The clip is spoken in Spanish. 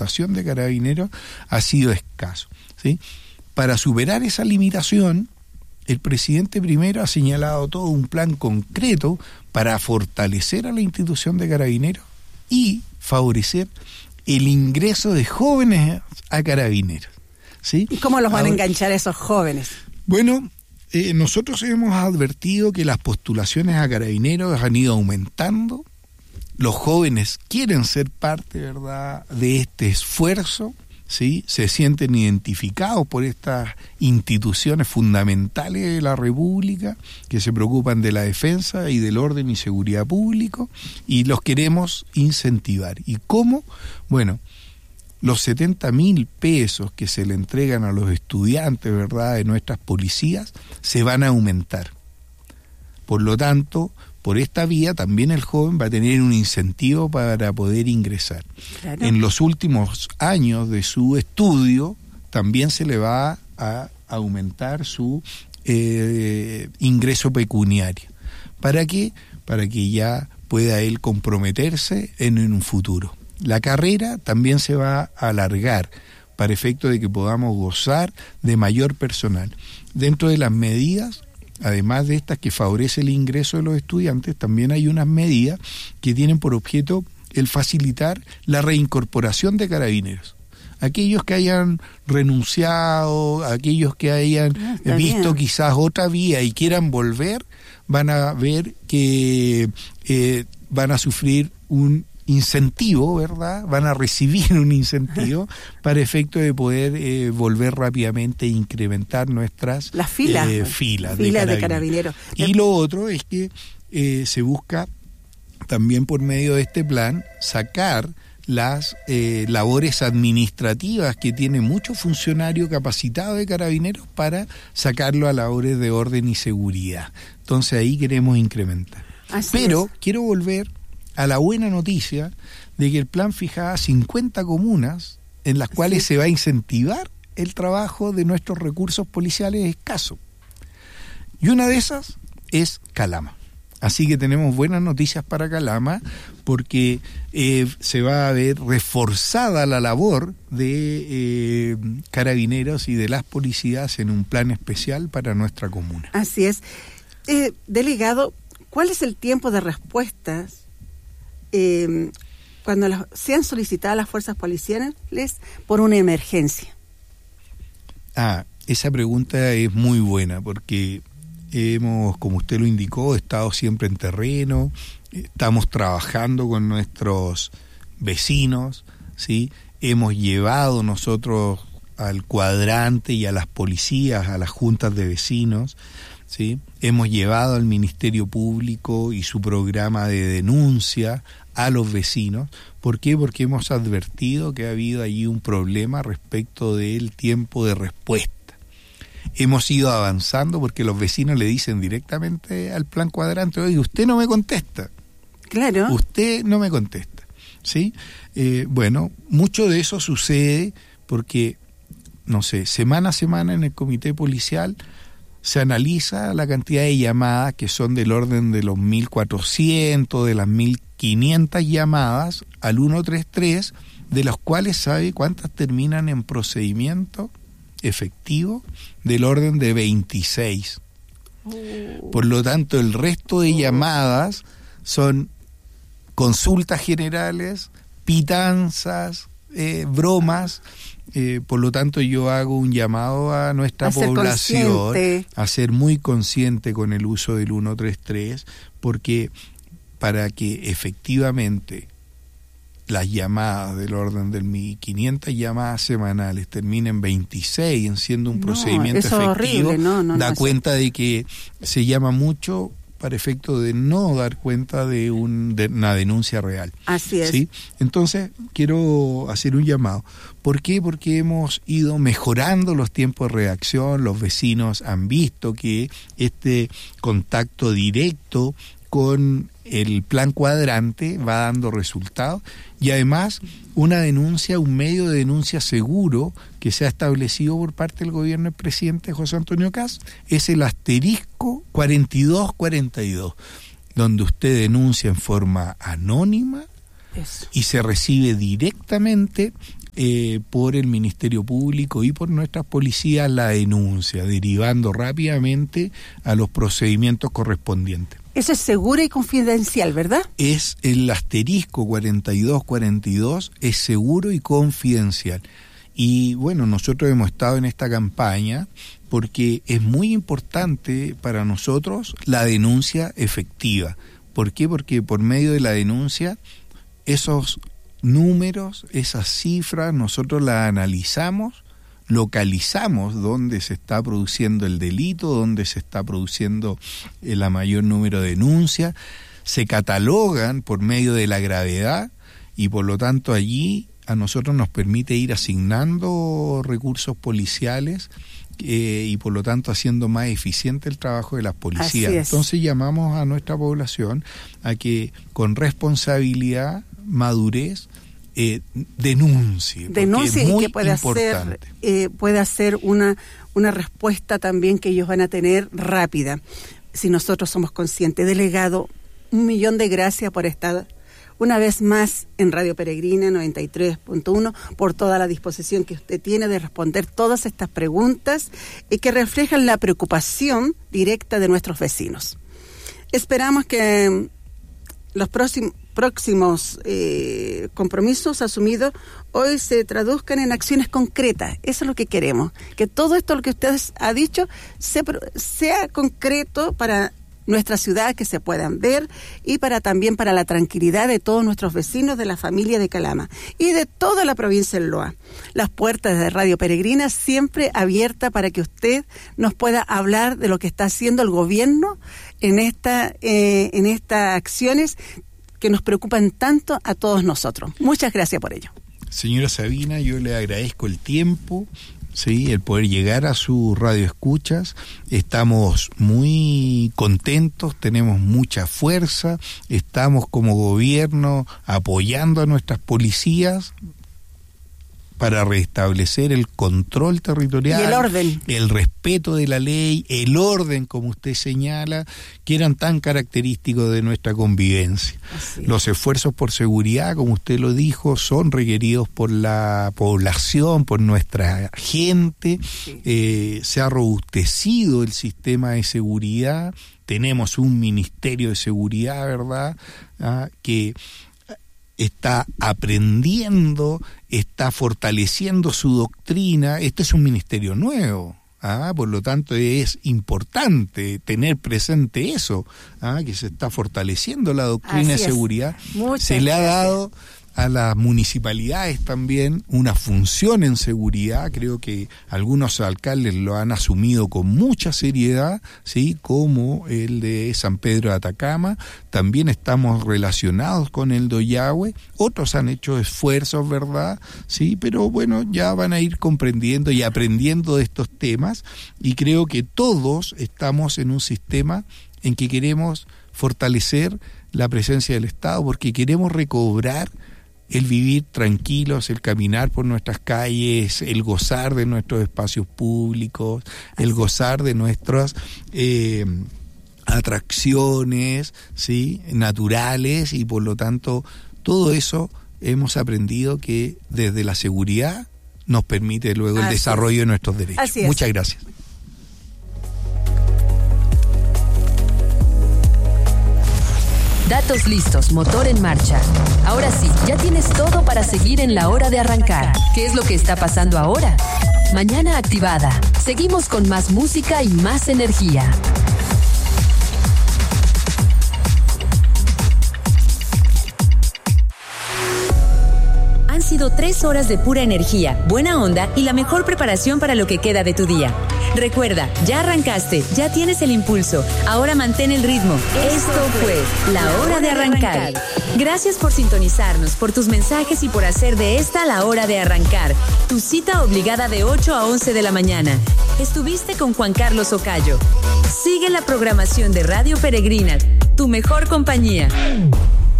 dotación de carabineros ha sido escaso, ¿sí? Para superar esa limitación, el presidente primero ha señalado todo un plan concreto para fortalecer a la institución de carabineros y favorecer el ingreso de jóvenes a carabineros, ¿sí? ¿Y cómo los van a enganchar esos jóvenes? Bueno, nosotros hemos advertido que las postulaciones a carabineros han ido aumentando. Los jóvenes quieren ser parte, ¿verdad?, de este esfuerzo, ¿sí? Se sienten identificados por estas instituciones fundamentales de la República que se preocupan de la defensa y del orden y seguridad público, y los queremos incentivar. ¿Y cómo? Bueno, los 70.000 pesos que se le entregan a los estudiantes, ¿verdad?, de nuestras policías, se van a aumentar. Por lo tanto, por esta vía también el joven va a tener un incentivo para poder ingresar. Claro. En los últimos años de su estudio también se le va a aumentar su ingreso pecuniario. ¿Para qué? Para que ya pueda él comprometerse en un futuro. La carrera también se va a alargar para efecto de que podamos gozar de mayor personal. Dentro de las medidas, además de estas que favorece el ingreso de los estudiantes, también hay unas medidas que tienen por objeto el facilitar la reincorporación de carabineros. Aquellos que hayan renunciado, aquellos que hayan visto quizás otra vía y quieran volver, van a ver que van a sufrir un incentivo, ¿verdad? Van a recibir un incentivo para efecto de poder volver rápidamente e incrementar nuestras filas de carabineros. Y lo otro es que se busca también por medio de este plan sacar las labores administrativas que tiene mucho funcionario capacitado de carabineros para sacarlo a labores de orden y seguridad. Entonces ahí queremos incrementar. Pero quiero volver a la buena noticia de que el plan fija 50 comunas en las cuales se va a incentivar el trabajo de nuestros recursos policiales escasos. Y una de esas es Calama. Así que tenemos buenas noticias para Calama porque se va a ver reforzada la labor de carabineros y de las policías en un plan especial para nuestra comuna. Así es. Delegado, ¿cuál es el tiempo de respuestas cuando sean solicitadas las fuerzas policiales por una emergencia? Esa pregunta es muy buena porque hemos, como usted lo indicó, estado siempre en terreno, estamos trabajando con nuestros vecinos, ¿sí? Hemos llevado nosotros al cuadrante y a las policías, a las juntas de vecinos, ¿sí? Hemos llevado al Ministerio Público y su programa de denuncia a los vecinos. ¿Por qué? Porque hemos advertido que ha habido allí un problema respecto del tiempo de respuesta. Hemos ido avanzando porque los vecinos le dicen directamente al plan cuadrante: oye, usted no me contesta. Claro. Usted no me contesta, ¿sí? Bueno, mucho de eso sucede porque, no sé, semana a semana en el comité policial se analiza la cantidad de llamadas que son del orden de los 1.400, de las 1.500 llamadas al 133, de las cuales sabe cuántas terminan en procedimiento efectivo del orden de 26. Por lo tanto, el resto de llamadas son consultas generales, pitanzas, bromas. Por lo tanto, yo hago un llamado a nuestra población a ser muy consciente con el uso del 133, porque para que efectivamente las llamadas del orden de 1.500 llamadas semanales terminen 26 en siendo un procedimiento efectivo, da cuenta de que se llama mucho para efecto de no dar cuenta de una denuncia real. Así es. ¿Sí? Entonces, quiero hacer un llamado. ¿Por qué? Porque hemos ido mejorando los tiempos de reacción, los vecinos han visto que este contacto directo con el plan cuadrante va dando resultados, y además una denuncia, un medio de denuncia seguro que se ha establecido por parte del gobierno del presidente José Antonio Kast es el asterisco 4242, donde usted denuncia en forma anónima y se recibe directamente por el Ministerio Público y por nuestras policías la denuncia, derivando rápidamente a los procedimientos correspondientes. Eso es seguro y confidencial, ¿verdad? Es el asterisco 4242, es seguro y confidencial. Y bueno, nosotros hemos estado en esta campaña porque es muy importante para nosotros la denuncia efectiva. ¿Por qué? Porque por medio de la denuncia, esos números, esas cifras, nosotros las analizamos, localizamos dónde se está produciendo el delito, dónde se está produciendo el mayor número de denuncias, se catalogan por medio de la gravedad y por lo tanto allí a nosotros nos permite ir asignando recursos policiales y por lo tanto haciendo más eficiente el trabajo de las policías. Entonces llamamos a nuestra población a que con responsabilidad, madurez, denuncie y que pueda hacer una respuesta también que ellos van a tener rápida, si nosotros somos conscientes. Delegado, 1.000.000 de gracias por estar una vez más en Radio Peregrina 93.1, por toda la disposición que usted tiene de responder todas estas preguntas y que reflejan la preocupación directa de nuestros vecinos. Esperamos que los próximos compromisos asumidos hoy se traduzcan en acciones concretas. Eso es lo que queremos, que todo esto lo que usted ha dicho sea concreto para nuestra ciudad, que se puedan ver, y también para la tranquilidad de todos nuestros vecinos, de la familia de Calama y de toda la provincia del Loa. Las puertas de Radio Peregrina siempre abiertas para que usted nos pueda hablar de lo que está haciendo el gobierno en estas acciones que nos preocupan tanto a todos nosotros. Muchas gracias por ello. Señora Sabina, yo le agradezco el tiempo, sí, el poder llegar a su radio escuchas. Estamos muy contentos, tenemos mucha fuerza, estamos como gobierno apoyando a nuestras policías para restablecer el control territorial, y el orden, el respeto de la ley, el orden, como usted señala, que eran tan característicos de nuestra convivencia. Los esfuerzos por seguridad, como usted lo dijo, son requeridos por la población, por nuestra gente. Se ha robustecido el sistema de seguridad. Tenemos un Ministerio de Seguridad, ¿verdad?, que está aprendiendo, está fortaleciendo su doctrina. Este es un ministerio nuevo, por lo tanto es importante tener presente eso, que se está fortaleciendo la doctrina de seguridad. Se le ha dado a las municipalidades también una función en seguridad. Creo que algunos alcaldes lo han asumido con mucha seriedad, ¿sí?, como el de San Pedro de Atacama. También estamos relacionados con el de Ollagüe. Otros han hecho esfuerzos, ¿verdad? Sí, pero bueno, ya van a ir comprendiendo y aprendiendo de estos temas, y creo que todos estamos en un sistema en que queremos fortalecer la presencia del Estado, porque queremos recobrar el vivir tranquilos, el caminar por nuestras calles, el gozar de nuestros espacios públicos, el gozar de nuestras atracciones, ¿sí?, naturales, y por lo tanto todo eso hemos aprendido que desde la seguridad nos permite luego el desarrollo de nuestros derechos. Muchas gracias. Datos listos, motor en marcha. Ahora sí, ya tienes todo para seguir en la hora de arrancar. ¿Qué es lo que está pasando ahora? Mañana activada. Seguimos con más música y más energía. Han sido 3 horas de pura energía, buena onda y la mejor preparación para lo que queda de tu día. Recuerda, ya arrancaste, ya tienes el impulso, ahora mantén el ritmo. Esto fue La Hora de Arrancar. Gracias por sintonizarnos, por tus mensajes y por hacer de esta La Hora de Arrancar, tu cita obligada de 8 a 11 de la mañana. Estuviste con Juan Carlos Ocayo. Sigue la programación de Radio Peregrina, tu mejor compañía.